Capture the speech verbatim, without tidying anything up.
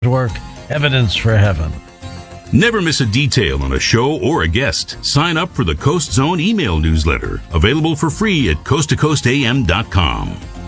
work, Evidence for Heaven. Never miss a detail on a show or a guest. Sign up for the Coast Zone email newsletter, available for free at coast to coast a m dot com.